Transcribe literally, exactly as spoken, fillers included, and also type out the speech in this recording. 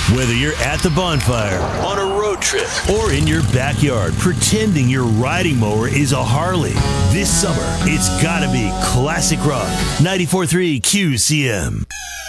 Whether you're at the bonfire, on a road trip, or in your backyard pretending your riding mower is a Harley, this summer it's gotta be classic rock. ninety-four point three Q C M.